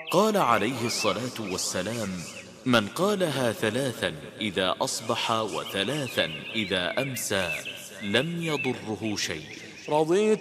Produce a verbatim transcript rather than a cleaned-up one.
قال عليه الصلاة والسلام: من قالها ثلاثا إذا أصبح وثلاثا إذا أمسى لم يضره شيء. رضيت